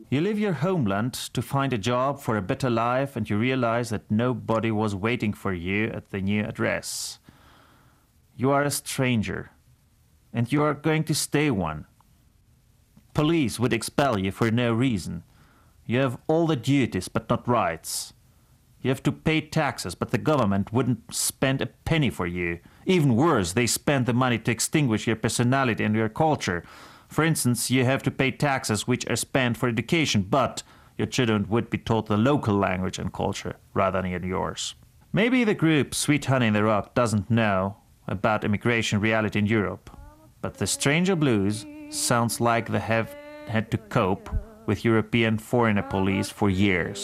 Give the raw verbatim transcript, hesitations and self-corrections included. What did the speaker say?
You leave your homeland to find a job for a better life, and you realize that nobody was waiting for you at the new address. You are a stranger, and you are going to stay one. Police would expel you for no reason. You have all the duties but not rights. You have to pay taxes, but the government wouldn't spend a penny for you. Even worse, they spend the money to extinguish your personality and your culture. For instance, you have to pay taxes which are spent for education, but your children would be taught the local language and culture rather than yours. Maybe the group Sweet Honey in the Rock doesn't know about immigration reality in Europe, but the Stranger Blues sounds like they have had to cope with European foreigner police for years.